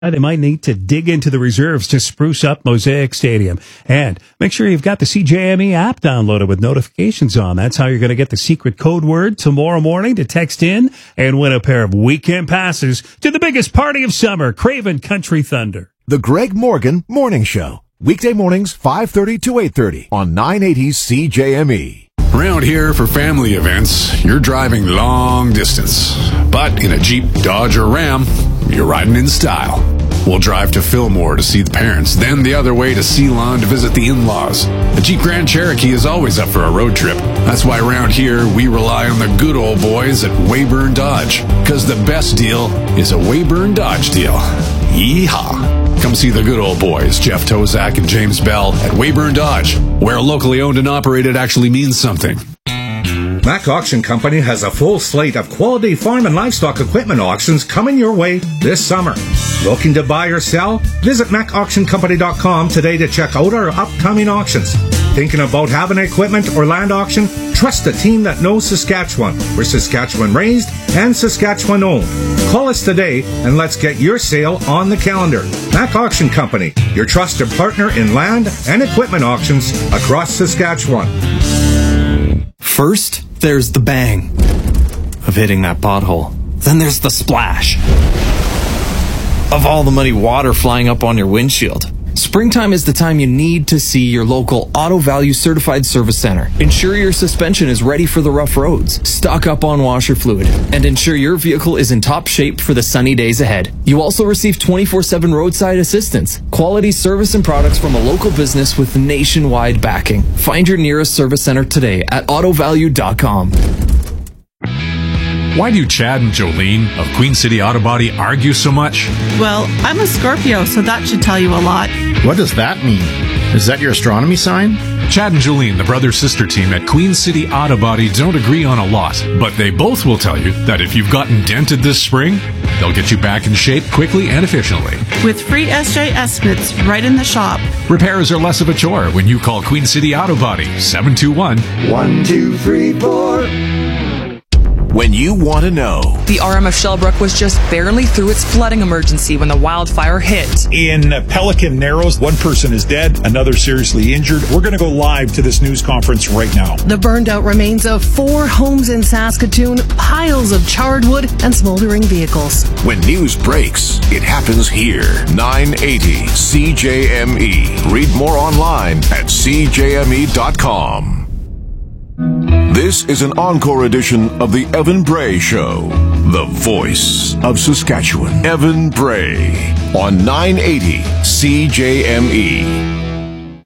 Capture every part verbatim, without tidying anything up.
They might need to dig into the reserves to spruce up Mosaic Stadium. And make sure you've got the C J M E app downloaded with notifications on. That's how you're going to get the secret code word tomorrow morning to text in and win a pair of weekend passes to the biggest party of summer, Craven Country Thunder. The Greg Morgan Morning Show. Weekday mornings, five thirty to eight thirty on nine eighty C J M E. Around here for family events, you're driving long distance. But in a Jeep, Dodge, or Ram, you're riding in style. We'll drive to Fillmore to see the parents, then the other way to Ceylon to visit the in-laws. The Jeep Grand Cherokee is always up for a road trip. That's why around here, we rely on the good old boys at Weyburn Dodge. Because the best deal is a Weyburn Dodge deal. Yeehaw! Come see the good old boys, Jeff Tozak and James Bell, at Weyburn Dodge, where locally owned and operated actually means something. Mac Auction Company has a full slate of quality farm and livestock equipment auctions coming your way this summer. Looking to buy or sell? Visit mac auction company dot com today to check out our upcoming auctions. Thinking about having an equipment or land auction? Trust a team that knows Saskatchewan. We're Saskatchewan raised and Saskatchewan owned. Call us today and let's get your sale on the calendar. Mac Auction Company, your trusted partner in land and equipment auctions across Saskatchewan. First, there's the bang of hitting that pothole. Then there's the splash of all the muddy water flying up on your windshield. Springtime is the time you need to see your local Auto Value Certified Service Center. Ensure your suspension is ready for the rough roads. Stock up on washer fluid. And ensure your vehicle is in top shape for the sunny days ahead. You also receive twenty-four seven roadside assistance. Quality service and products from a local business with nationwide backing. Find your nearest service center today at auto value dot com. Why do Chad and Jolene of Queen City Auto Body argue so much? Well, I'm a Scorpio, so that should tell you a lot. What does that mean? Is that your astronomy sign? Chad and Jolene, the brother-sister team at Queen City Auto Body, don't agree on a lot, but they both will tell you that if you've gotten dented this spring, they'll get you back in shape quickly and efficiently. With free S J estimates right in the shop. Repairs are less of a chore when you call Queen City Auto Body, seven two one, One, two, three, four. When you want to know. The R M F Shellbrook was just barely through its flooding emergency when the wildfire hit. In Pelican Narrows, one person is dead, another seriously injured. We're going to go live to this news conference right now. The burned out remains of four homes in Saskatoon, piles of charred wood, and smoldering vehicles. When news breaks, it happens here. nine eighty C J M E. Read more online at c j m e dot com. This is an encore edition of the Evan Bray Show, the voice of Saskatchewan. Evan Bray on nine eighty C J M E.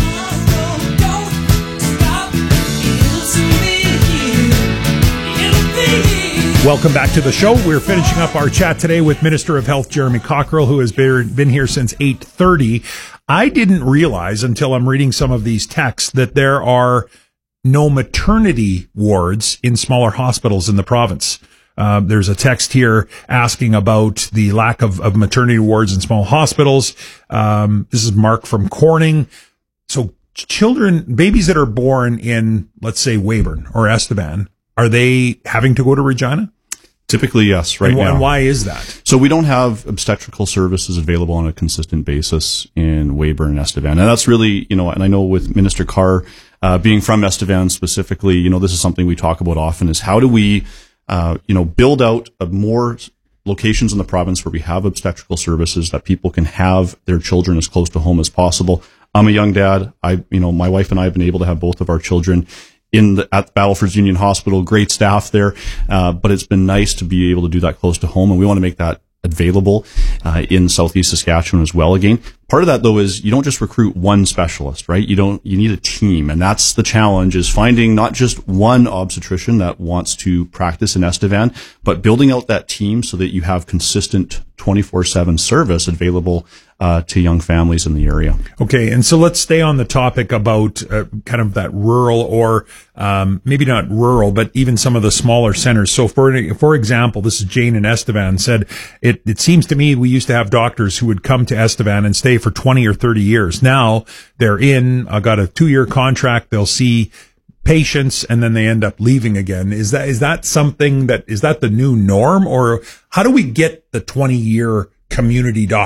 Welcome back to the show. We're finishing up our chat today with Minister of Health Jeremy Cockrell, who has been here since eight thirty. I didn't realize until I'm reading some of these texts that there are no maternity wards in smaller hospitals in the province. Uh, there's a text here asking about the lack of, of maternity wards in small hospitals. Um, this is Mark from Corning. So children, babies that are born in, let's say, Weyburn or Estevan, are they having to go to Regina? Typically, yes, right and, now. And why is that? So we don't have obstetrical services available on a consistent basis in Weyburn and Estevan. And that's really, you know, and I know with Minister Carr, uh, being from Estevan specifically, you know, this is something we talk about often is how do we, uh, you know, build out a more locations in the province where we have obstetrical services that people can have their children as close to home as possible. I'm a young dad. I, you know, my wife and I have been able to have both of our children in the, at Battleford's Union Hospital, great staff there. Uh, but it's been nice to be able to do that close to home. And we want to make that available, uh, in Southeast Saskatchewan as well. Again, part of that though is you don't just recruit one specialist, right? You don't, you need a team. And that's the challenge is finding not just one obstetrician that wants to practice in Estevan, but building out that team so that you have consistent twenty-four seven service available uh, to young families in the area. Okay, and so let's stay on the topic about uh, kind of that rural or um, maybe not rural, but even some of the smaller centers. So for for example, this is Jane in Estevan said, it, it seems to me we used to have doctors who would come to Estevan and stay for twenty or thirty years. Now they're in, I got a two-year contract, they'll see patients and then they end up leaving again. Is that is that something that is that the new norm, or how do we get the twenty year community